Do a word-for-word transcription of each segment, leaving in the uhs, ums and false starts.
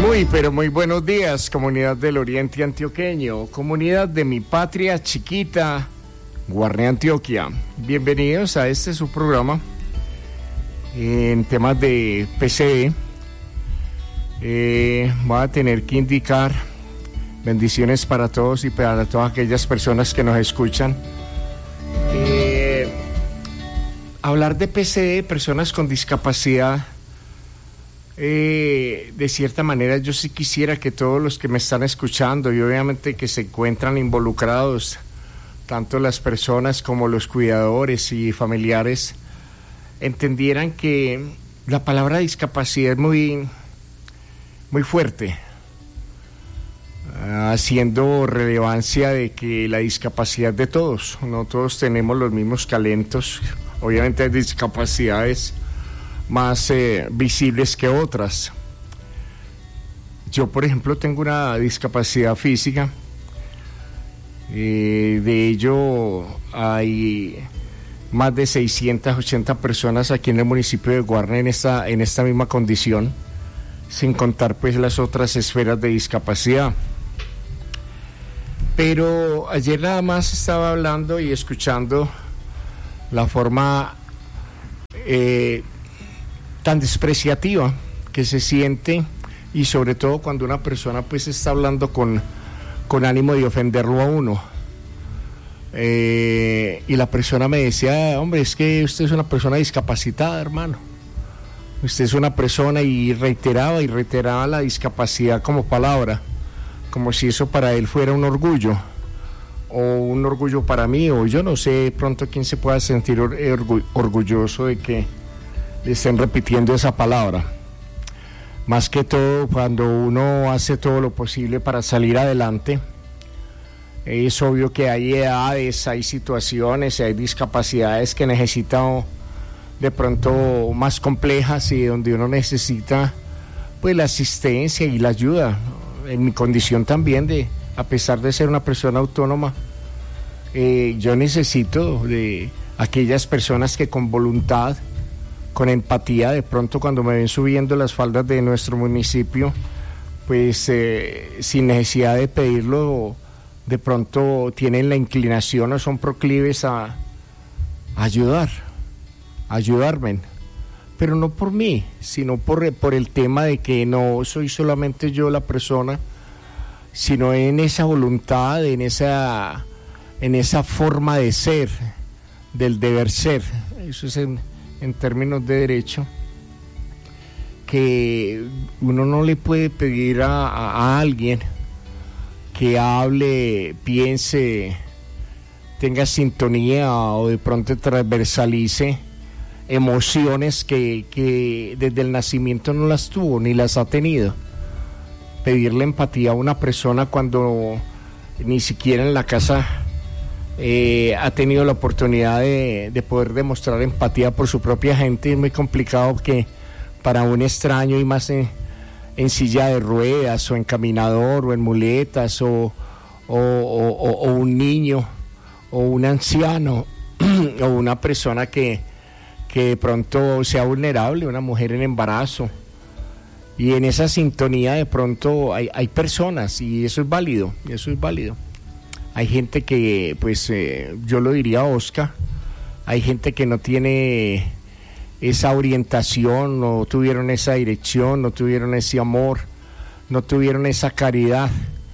Muy, pero muy buenos días, comunidad del Oriente Antioqueño, comunidad de mi patria chiquita, Guarne, Antioquia. Bienvenidos a este su programa en temas de P C D. Eh, voy a tener que indicar bendiciones para todos y para todas aquellas personas que nos escuchan. Eh, hablar de P C D, personas con discapacidad. Eh, de cierta manera yo sí quisiera que todos los que me están escuchando y obviamente que se encuentran involucrados, tanto las personas como los cuidadores y familiares, entendieran que la palabra discapacidad es muy, muy fuerte, haciendo relevancia de que la discapacidad de todos, no todos tenemos los mismos talentos, obviamente hay discapacidades más eh, visibles que otras. Yo, por ejemplo, tengo una discapacidad física. Eh, de ello hay más de seiscientas ochenta personas aquí en el municipio de Guarne en esta, en esta misma condición, sin contar pues las otras esferas de discapacidad. Pero ayer nada más estaba hablando y escuchando la forma eh, tan despreciativa que se siente, y sobre todo cuando una persona pues está hablando con, con ánimo de ofenderlo a uno, eh, y la persona me decía: hombre, es que usted es una persona discapacitada, hermano, usted es una persona, y reiteraba y reiteraba la discapacidad como palabra, como si eso para él fuera un orgullo, o un orgullo para mí, o yo no sé de pronto quién se pueda sentir orgu- orgulloso de que le estén repitiendo esa palabra. Más que todo, cuando uno hace todo lo posible para salir adelante, es obvio que hay edades, hay situaciones, hay discapacidades que necesitan de pronto más complejas y donde uno necesita pues la asistencia y la ayuda. En mi condición también, de a pesar de ser una persona autónoma, eh, yo necesito de aquellas personas que con voluntad, con empatía, de pronto cuando me ven subiendo las faldas de nuestro municipio, pues eh, sin necesidad de pedirlo, de pronto tienen la inclinación o son proclives a, a ayudar, a ayudarme, pero no por mí, sino por, por el tema de que no soy solamente yo la persona, sino en esa voluntad, en esa, en esa forma de ser, del deber ser. Eso es en en términos de derecho, que uno no le puede pedir a, a, a alguien que hable, piense, tenga sintonía o de pronto transversalice emociones que, que desde el nacimiento no las tuvo ni las ha tenido. Pedirle empatía a una persona cuando ni siquiera en la casa Eh, ha tenido la oportunidad de, de poder demostrar empatía por su propia gente, es muy complicado, que para un extraño, y más en, en silla de ruedas o en caminador o en muletas, o, o, o, o un niño o un anciano o una persona que, que de pronto sea vulnerable, una mujer en embarazo, y en esa sintonía de pronto hay, hay personas, y eso es válido, eso es válido. Hay gente que, pues, eh, yo lo diría, Oscar, hay gente que no tiene esa orientación, no tuvieron esa dirección, no tuvieron ese amor, no tuvieron esa caridad,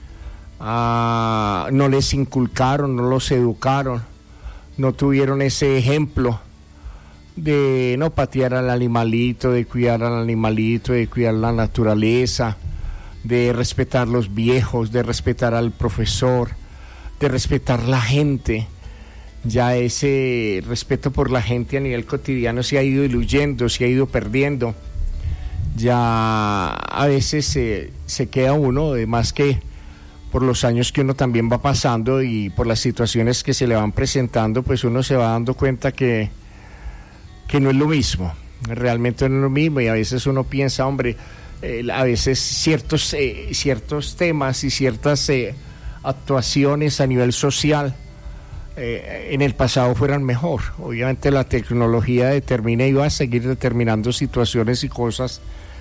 ah, no les inculcaron, no los educaron, no tuvieron ese ejemplo de no patear al animalito, de cuidar al animalito, de cuidar la naturaleza, de respetar los viejos, de respetar al profesor, de respetar la gente. Ya ese respeto por la gente a nivel cotidiano se ha ido diluyendo, se ha ido perdiendo. Ya a veces se, se queda uno, además que por los años que uno también va pasando y por las situaciones que se le van presentando, pues uno se va dando cuenta que, que no es lo mismo, realmente no es lo mismo, y a veces uno piensa, hombre, eh, a veces ciertos, eh, ciertos temas y ciertas eh, actuaciones a nivel social eh, en el pasado fueran mejor. Obviamente la tecnología determina y va a seguir determinando situaciones y cosas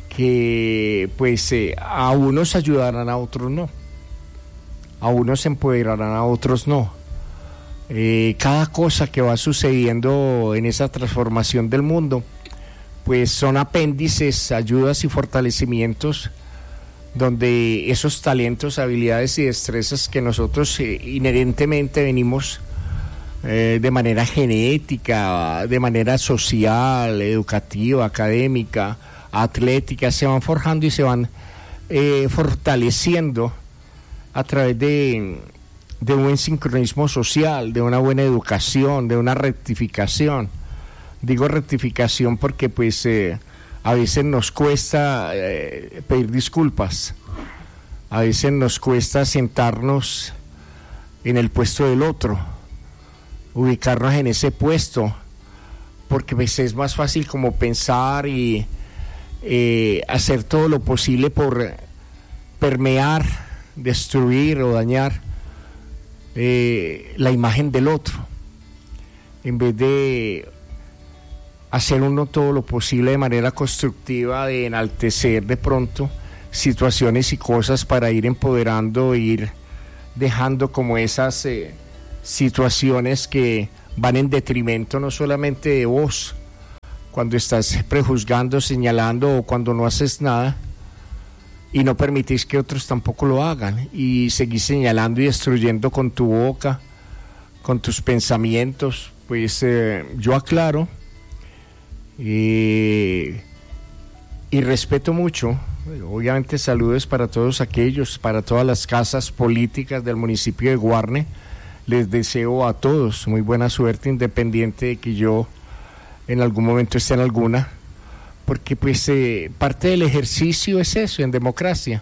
que pues eh, a unos ayudarán, a otros no, a unos empoderarán, a otros no. Eh, cada cosa que va sucediendo en esa transformación del mundo pues son apéndices, ayudas y fortalecimientos donde esos talentos, habilidades y destrezas que nosotros eh, inherentemente venimos eh, de manera genética, de manera social, educativa, académica, atlética, se van forjando y se van eh, fortaleciendo a través de, de un buen sincronismo social, de una buena educación, de una rectificación. Digo rectificación porque pues eh, a veces nos cuesta eh, pedir disculpas, a veces nos cuesta sentarnos en el puesto del otro, ubicarnos en ese puesto, porque pues es más fácil como pensar y eh, hacer todo lo posible por permear, destruir o dañar eh, la imagen del otro, en vez de hacer uno todo lo posible de manera constructiva, de enaltecer de pronto situaciones y cosas para ir empoderando, ir dejando como esas eh, situaciones que van en detrimento no solamente de vos, cuando estás prejuzgando, señalando o cuando no haces nada y no permitís que otros tampoco lo hagan y seguís señalando y destruyendo con tu boca, con tus pensamientos. Pues eh, yo aclaro Eh, y respeto mucho, obviamente saludos para todos aquellos, para todas las casas políticas del municipio de Guarne. Les deseo a todos muy buena suerte, independiente de que yo en algún momento esté en alguna, porque pues eh, parte del ejercicio es eso, en democracia,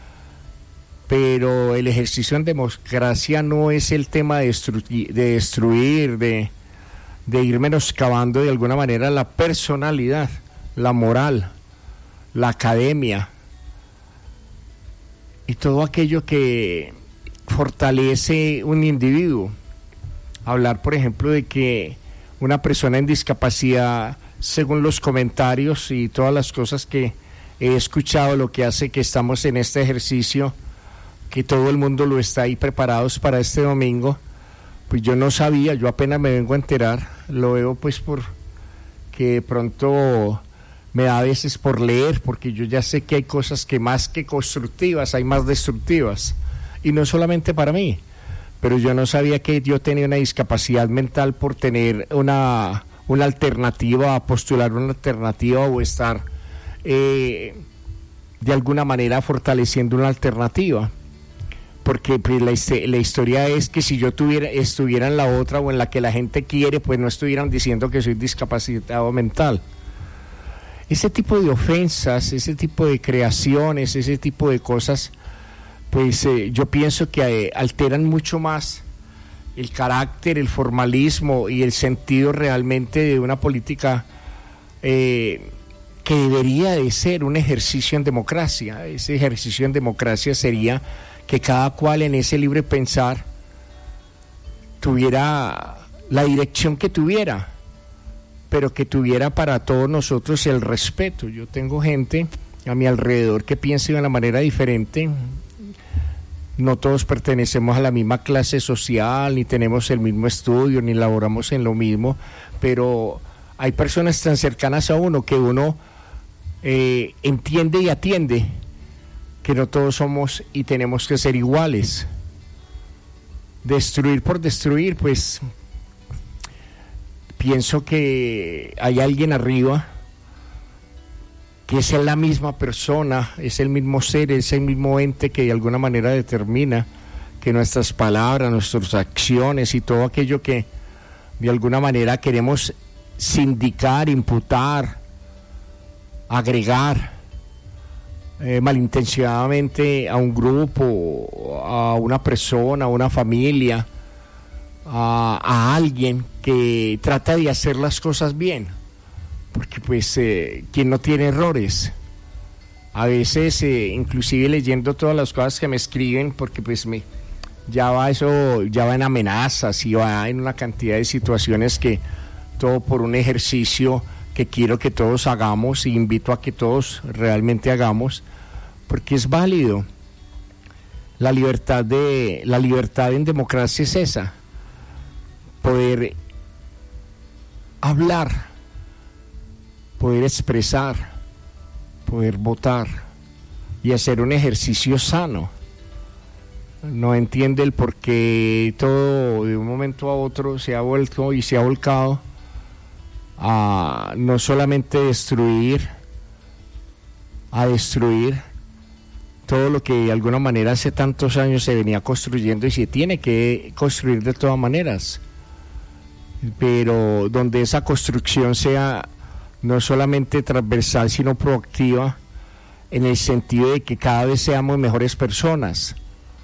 pero el ejercicio en democracia no es el tema de, destru- de destruir, de de ir menoscabando de alguna manera la personalidad, la moral, la academia y todo aquello que fortalece un individuo. Hablar, por ejemplo, de que una persona en discapacidad, según los comentarios y todas las cosas que he escuchado, lo que hace que estamos en este ejercicio, que todo el mundo lo está ahí preparados para este domingo, pues yo no sabía, yo apenas me vengo a enterar, lo veo pues por que de pronto me da a veces por leer, porque yo ya sé que hay cosas que más que constructivas, hay más destructivas, y no solamente para mí, pero yo no sabía que yo tenía una discapacidad mental por tener una, una alternativa, postular una alternativa o estar eh, de alguna manera fortaleciendo una alternativa. Porque pues, la, la historia es que si yo tuviera, estuviera en la otra o en la que la gente quiere, pues no estuvieran diciendo que soy discapacitado mental. Ese tipo de ofensas, ese tipo de creaciones, ese tipo de cosas, pues eh, yo pienso que eh, alteran mucho más el carácter, el formalismo y el sentido realmente de una política eh, que debería de ser un ejercicio en democracia. Ese ejercicio en democracia sería que cada cual en ese libre pensar tuviera la dirección que tuviera, pero que tuviera para todos nosotros el respeto. Yo tengo gente a mi alrededor que piensa de una manera diferente, no todos pertenecemos a la misma clase social, ni tenemos el mismo estudio, ni laboramos en lo mismo, pero hay personas tan cercanas a uno que uno eh, entiende y atiende que no todos somos y tenemos que ser iguales. Destruir por destruir, pues pienso que hay alguien arriba que es la misma persona, es el mismo ser, es el mismo ente que de alguna manera determina que nuestras palabras, nuestras acciones y todo aquello que de alguna manera queremos sindicar, imputar, agregar Eh, malintencionadamente a un grupo, a una persona, a una familia, a, a alguien que trata de hacer las cosas bien, porque pues eh, quien no tiene errores, a veces eh, inclusive leyendo todas las cosas que me escriben, porque pues me, ya va eso, ya va en amenazas y va en una cantidad de situaciones que todo por un ejercicio que quiero que todos hagamos, y invito a que todos realmente hagamos, porque es válido. La libertad de la libertad en democracia es esa, poder hablar, poder expresar, poder votar y hacer un ejercicio sano. No entiende el por qué todo de un momento a otro se ha vuelto y se ha volcado a no solamente destruir, a destruir todo lo que de alguna manera hace tantos años se venía construyendo y se tiene que construir de todas maneras, pero donde esa construcción sea no solamente transversal sino proactiva, en el sentido de que cada vez seamos mejores personas,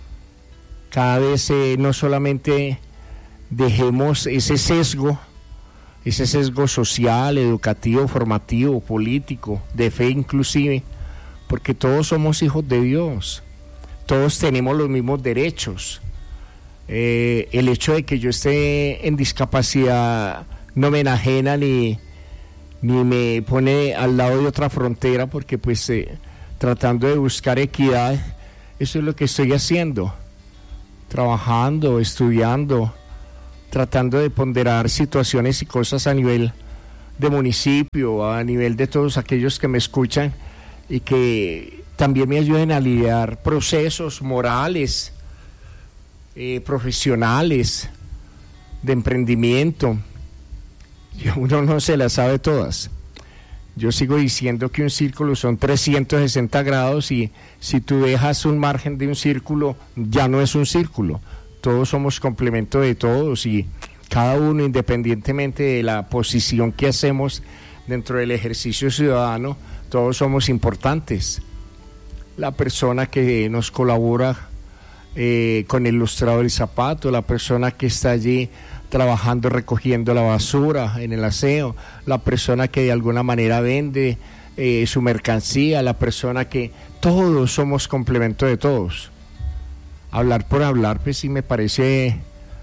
cada vez eh, no solamente dejemos ese sesgo, ese sesgo social, educativo, formativo, político, de fe inclusive, porque todos somos hijos de Dios, todos tenemos los mismos derechos. Eh, el hecho de que yo esté en discapacidad no me enajena ni, ni me pone al lado de otra frontera, porque pues eh, tratando de buscar equidad, eso es lo que estoy haciendo, trabajando, estudiando, tratando de ponderar situaciones y cosas a nivel de municipio, a nivel de todos aquellos que me escuchan y que también me ayuden a lidiar procesos morales, eh, profesionales, de emprendimiento. Y uno no se las sabe todas. Yo sigo diciendo que un círculo son trescientos sesenta grados, y si tú dejas un margen de un círculo, ya no es un círculo. Todos somos complemento de todos, y cada uno, independientemente de la posición que hacemos dentro del ejercicio ciudadano, todos somos importantes. La persona que nos colabora eh, con el lustrado del zapato, la persona que está allí trabajando recogiendo la basura en el aseo, la persona que de alguna manera vende eh, su mercancía, la persona que... Todos somos complemento de todos. Hablar por hablar, pues sí me parece...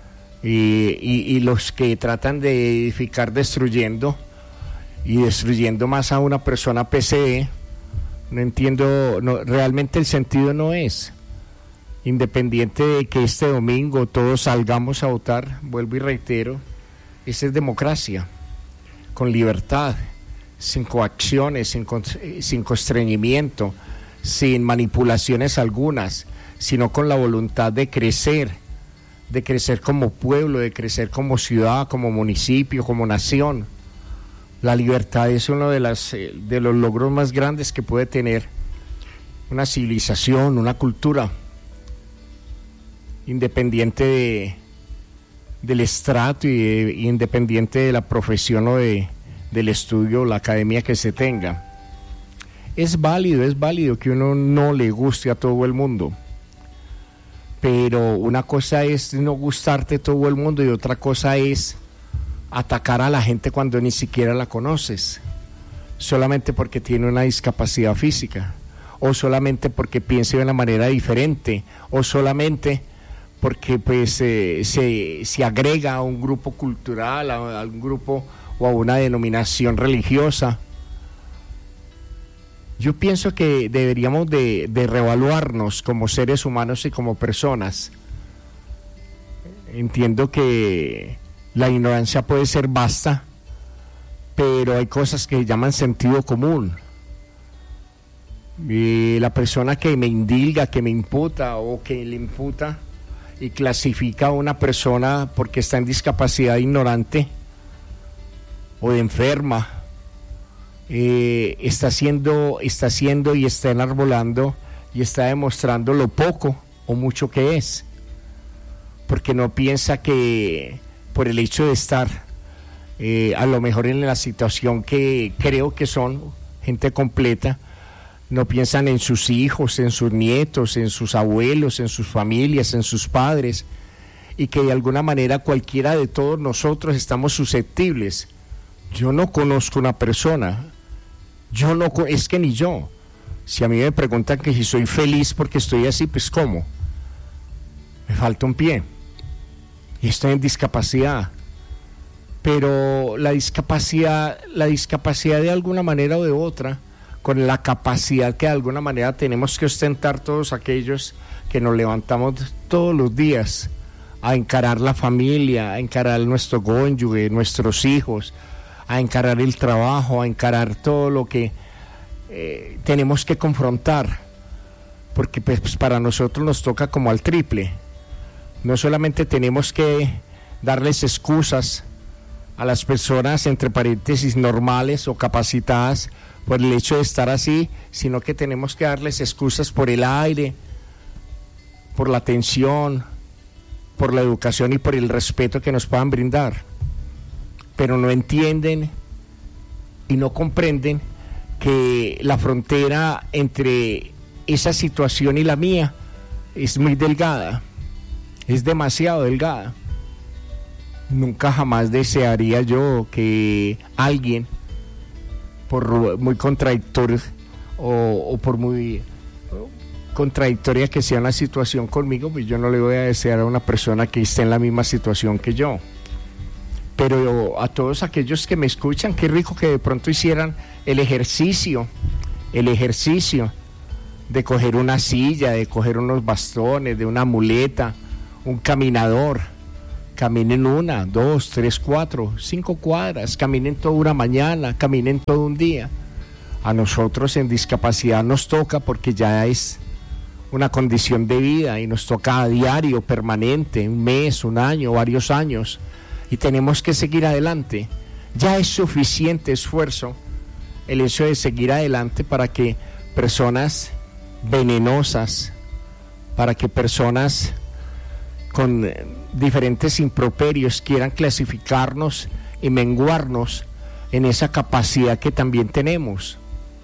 Y, y, y los que tratan de edificar destruyendo, y destruyendo más a una persona P C E, no entiendo, no, realmente el sentido no es... Independiente de que este domingo todos salgamos a votar, vuelvo y reitero, esa es democracia, con libertad, sin coacciones, sin, sin constreñimiento, sin manipulaciones algunas, sino con la voluntad de crecer, de crecer como pueblo, de crecer como ciudad, como municipio, como nación. La libertad es uno de, las, de los logros más grandes que puede tener una civilización, una cultura, independiente de, del estrato y, de, y independiente de la profesión o de, del estudio o la academia que se tenga. Es válido, es válido que uno no le guste a todo el mundo, pero una cosa es no gustarte a todo el mundo y otra cosa es atacar a la gente cuando ni siquiera la conoces, solamente porque tiene una discapacidad física, o solamente porque piensa de una manera diferente, o solamente porque pues eh, se, se agrega a un grupo cultural, a, a un grupo o a una denominación religiosa. Yo pienso que deberíamos de, de reevaluarnos como seres humanos y como personas. Entiendo que la ignorancia puede ser vasta, pero hay cosas que se llaman sentido común. Y la persona que me indilga, que me imputa o que le imputa y clasifica a una persona porque está en discapacidad ignorante o de enferma, eh, está haciendo, está haciendo y está enarbolando y está demostrando lo poco o mucho que es, porque no piensa que por el hecho de estar eh, a lo mejor en la situación que creo que son gente completa, no piensan en sus hijos, en sus nietos, en sus abuelos, en sus familias, en sus padres, y que de alguna manera cualquiera de todos nosotros estamos susceptibles. Yo no conozco una persona, yo no, es que ni yo. Si a mí me preguntan que si soy feliz porque estoy así, pues ¿cómo? Me falta un pie y estoy en discapacidad, pero la discapacidad, la discapacidad de alguna manera o de otra, con la capacidad que de alguna manera tenemos que ostentar todos aquellos que nos levantamos todos los días a encarar la familia, a encarar nuestro cónyuge, nuestros hijos, a encarar el trabajo, a encarar todo lo que eh, tenemos que confrontar, porque pues para nosotros nos toca como al triple. No solamente tenemos que darles excusas a las personas, entre paréntesis, normales o capacitadas por el hecho de estar así, sino que tenemos que darles excusas por el aire, por la atención, por la educación y por el respeto que nos puedan brindar. Pero no entienden y no comprenden que la frontera entre esa situación y la mía es muy delgada, es demasiado delgada. Nunca jamás desearía yo que alguien, por muy contradictorio o, o por muy contradictoria que sea una situación conmigo, pues yo no le voy a desear a una persona que esté en la misma situación que yo. Pero a todos aquellos que me escuchan, qué rico que de pronto hicieran el ejercicio, el ejercicio de coger una silla, de coger unos bastones, de una muleta, un caminador. Caminen una, dos, tres, cuatro, cinco cuadras, caminen toda una mañana, caminen todo un día. A nosotros en discapacidad nos toca porque ya es una condición de vida y nos toca a diario, permanente, un mes, un año, varios años, y tenemos que seguir adelante. Ya es suficiente esfuerzo el hecho de seguir adelante para que personas venenosas, para que personas con diferentes improperios quieran clasificarnos y menguarnos en esa capacidad que también tenemos.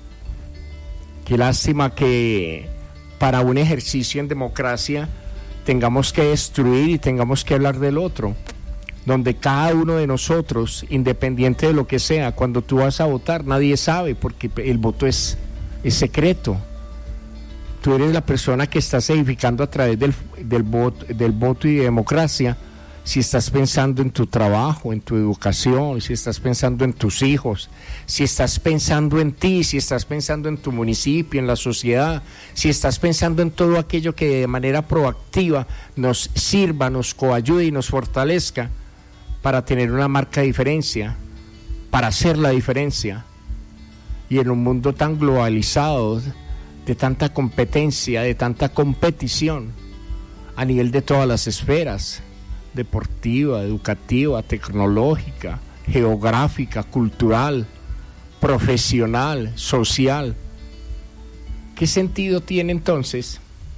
Qué lástima que para un ejercicio en democracia tengamos que destruir y tengamos que hablar del otro, donde cada uno de nosotros, independiente de lo que sea, cuando tú vas a votar, nadie sabe porque el voto es, es secreto. Tú eres la persona que estás edificando a través del, del, voto, del voto y de democracia. Si estás pensando en tu trabajo, en tu educación, si estás pensando en tus hijos, si estás pensando en ti, si estás pensando en tu municipio, en la sociedad, si estás pensando en todo aquello que de manera proactiva nos sirva, nos coayude y nos fortalezca para tener una marca de diferencia, para hacer la diferencia. Y en un mundo tan globalizado, de tanta competencia, de tanta competición a nivel de todas las esferas, deportiva, educativa, tecnológica, geográfica, cultural, profesional, social. ¿Qué sentido tiene entonces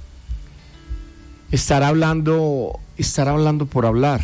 estar hablando, estar hablando por hablar?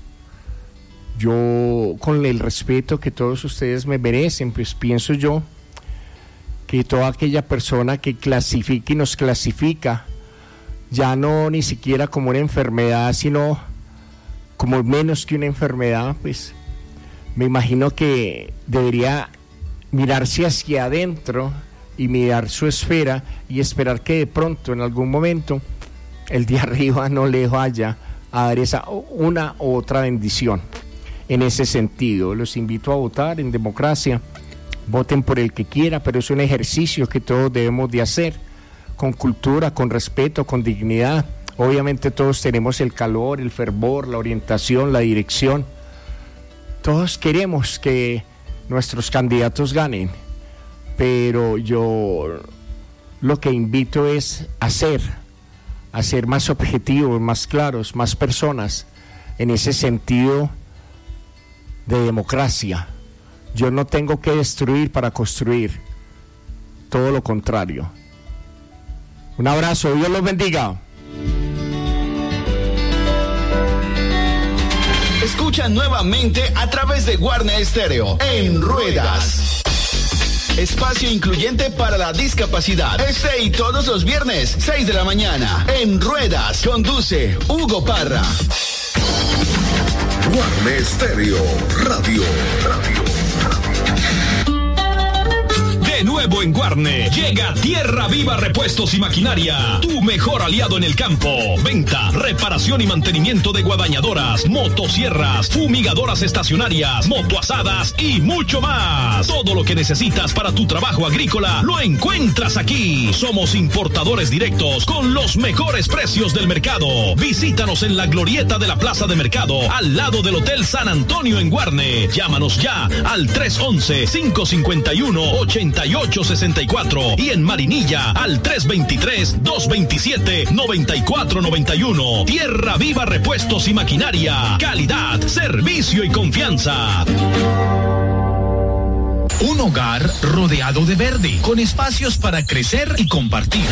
Yo, con el respeto que todos ustedes me merecen, pues pienso yo que toda aquella persona que clasifica y nos clasifica, ya no ni siquiera como una enfermedad, sino como menos que una enfermedad, pues me imagino que debería mirarse hacia adentro y mirar su esfera y esperar que de pronto, en algún momento, el de arriba no le vaya a dar esa una u otra bendición. En ese sentido, los invito a votar en democracia. Voten por el que quiera, pero es un ejercicio que todos debemos de hacer, con cultura, con respeto, con dignidad. Obviamente todos tenemos el calor, el fervor, la orientación, la dirección. Todos queremos que nuestros candidatos ganen, pero yo lo que invito es a ser, a ser más objetivos, más claros, más personas, en ese sentido de democracia. Yo no tengo que destruir para construir, todo lo contrario. Un abrazo, Dios los bendiga. Escucha nuevamente a través de Guarne Estéreo, En Ruedas. Espacio incluyente para la discapacidad. Este y todos los viernes, seis de la mañana. En Ruedas, conduce Hugo Parra. Guarne Estéreo Radio. Radio. De nuevo en Guarne, llega Tierra Viva Repuestos y Maquinaria, tu mejor aliado en el campo. Venta, reparación y mantenimiento de guadañadoras, motosierras, fumigadoras estacionarias, motoazadas y mucho más. Todo lo que necesitas para tu trabajo agrícola lo encuentras aquí. Somos importadores directos con los mejores precios del mercado. Visítanos en la glorieta de la Plaza de Mercado, al lado del Hotel San Antonio en Guarne. Llámanos ya al tres once, cinco cincuenta y uno, ochenta y ocho sesenta y cuatro y en Marinilla al tres veintitrés, dos veintisiete, noventa y cuatro noventa y uno. Tierra Viva Repuestos y Maquinaria. Calidad, servicio y confianza. Un hogar rodeado de verde, con espacios para crecer y compartir.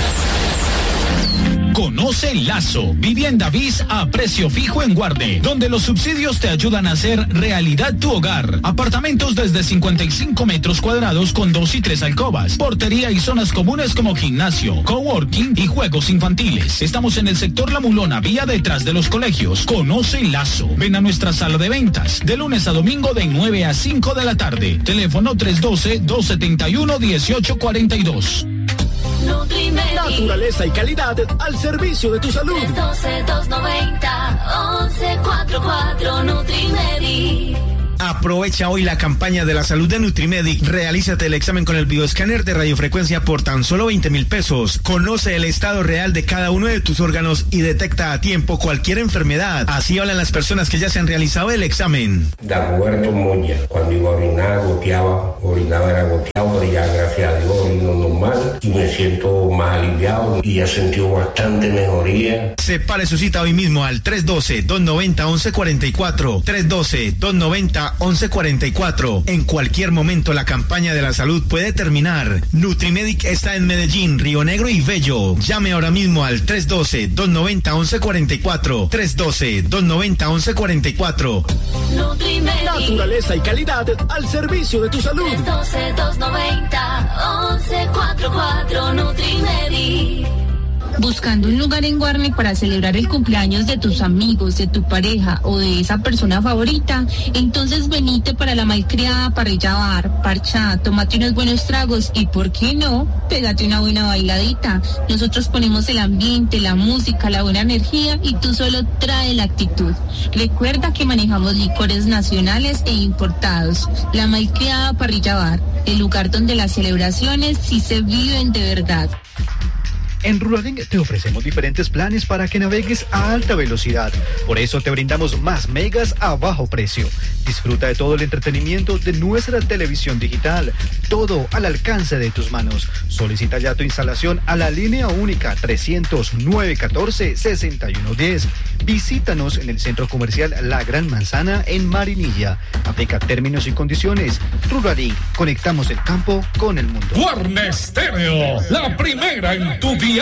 Conoce Lazo, vivienda bis a precio fijo en Guarne, donde los subsidios te ayudan a hacer realidad tu hogar. Apartamentos desde cincuenta y cinco metros cuadrados con dos y tres alcobas, portería y zonas comunes como gimnasio, coworking y juegos infantiles. Estamos en el sector La Mulona, vía detrás de los colegios. Conoce Lazo. Ven a nuestra sala de ventas, de lunes a domingo de nueve a cinco de la tarde. Teléfono tres uno dos, dos siete uno, uno ocho cuatro dos. Nutrimedi. Naturaleza y calidad al servicio de tu salud. tres uno dos, dos nueve cero, once cuarenta y cuatro Nutrimedi. Aprovecha hoy la campaña de la salud de Nutrimedic. Realízate el examen con el bioescáner de radiofrecuencia por tan solo veinte mil pesos. Conoce el estado real de cada uno de tus órganos y detecta a tiempo cualquier enfermedad. Así hablan las personas que ya se han realizado el examen. Dagoberto Moya, cuando iba a orinar, goteaba, orinaba era goteado, pero ya gracias a Dios orino normal y me siento más aliviado y ya sentí bastante mejoría. Separe su cita hoy mismo al tres uno dos, dos nueve cero, once cuarenta y cuatro, tres uno dos, dos nueve cero, once cuarenta y cuatro. En cualquier momento la campaña de la salud puede terminar. Nutrimedic está en Medellín, Río Negro y Bello. Llame ahora mismo al tres uno dos, dos nueve cero, once cuarenta y cuatro, tres uno dos, dos nueve cero, once cuarenta y cuatro. Nutrimedic. Naturaleza y calidad al servicio de tu salud. tres uno dos, dos nueve cero, once cuarenta y cuatro Nutrimedic. Buscando un lugar en Guarne para celebrar el cumpleaños de tus amigos, de tu pareja o de esa persona favorita, entonces venite para la malcriada Parrilla Bar, parchá, tómate unos buenos tragos y, ¿por qué no?, pégate una buena bailadita. Nosotros ponemos el ambiente, la música, la buena energía y tú solo trae la actitud. Recuerda que manejamos licores nacionales e importados. La malcriada Parrilla Bar, el lugar donde las celebraciones sí se viven de verdad. En Ruraling te ofrecemos diferentes planes para que navegues a alta velocidad. Por eso te brindamos más megas a bajo precio. Disfruta de todo el entretenimiento de nuestra televisión digital. Todo al alcance de tus manos. Solicita ya tu instalación a la línea única trescientos, nueve catorce, sesenta y uno diez. Visítanos en el Centro Comercial La Gran Manzana en Marinilla. Aplica términos y condiciones. Ruraling, conectamos el campo con el mundo. Guarne Stereo, la primera en tu dial.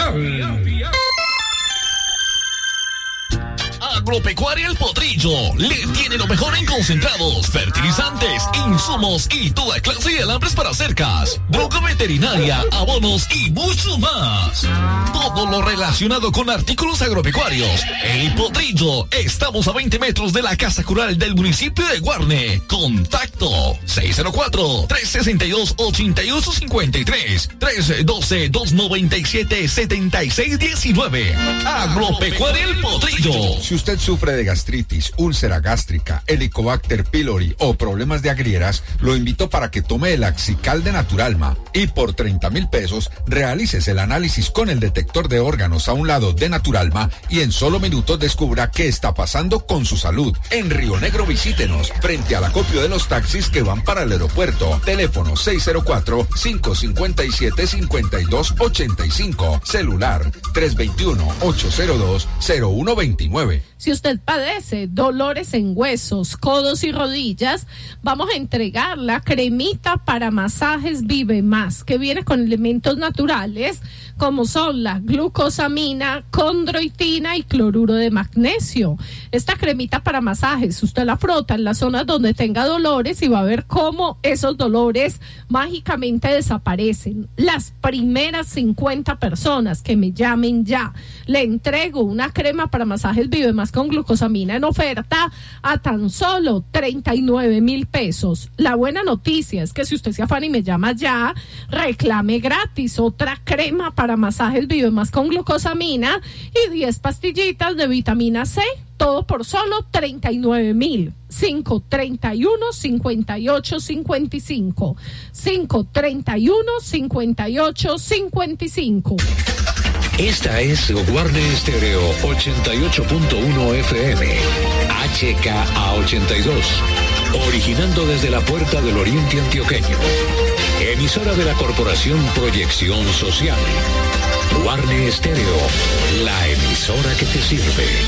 Agropecuaria El Potrillo le tiene lo mejor en concentrados, fertilizantes, insumos y toda clase de alambres para cercas, droga veterinaria, abonos y mucho más. Todo lo relacionado con artículos agropecuarios. El Potrillo, estamos a veinte metros de la Casa Cural del municipio de Guarne. Contacto seis cero cuatro, tres seis dos, ocho uno cinco tres, tres uno dos, dos nueve siete, siete seis uno nueve. Agropecuaria El Potrillo. Si usted sufre de gastritis, úlcera gástrica, Helicobacter pylori o problemas de agrieras, lo invito para que tome el Axical de Naturalma y por treinta mil pesos realices el análisis con el detector de órganos a un lado de Naturalma y en solo minutos descubra qué está pasando con su salud. En Río Negro visítenos frente al acopio de los taxis que van para el aeropuerto. Teléfono seis cero cuatro, cinco cinco siete, cinco dos ocho cinco. Celular tres dos uno, ocho cero dos, cero uno dos nueve. Si usted padece dolores en huesos, codos y rodillas, vamos a entregar la cremita para masajes Vive Más, que viene con elementos naturales como son la glucosamina, condroitina y cloruro de magnesio. Esta cremita para masajes, usted la frota en las zonas donde tenga dolores y va a ver cómo esos dolores mágicamente desaparecen. Las primeras cincuenta personas que me llamen ya, le entrego una crema para masajes Vive Más Más con glucosamina en oferta a tan solo treinta y nueve mil pesos. La buena noticia es que si usted se afana y me llama ya, reclame gratis otra crema para masajes Vive Más con glucosamina y diez pastillitas de vitamina C. Todo por solo treinta y nueve mil. cinco treinta y uno, cincuenta y ocho cincuenta y cinco. cinco treinta y uno, cincuenta y ocho cincuenta y cinco. Esta es Guarne Estéreo ochenta y ocho punto uno F M, H K A ochenta y dos, originando desde la Puerta del Oriente Antioqueño. Emisora de la Corporación Proyección Social. Guarne Estéreo, la emisora que te sirve.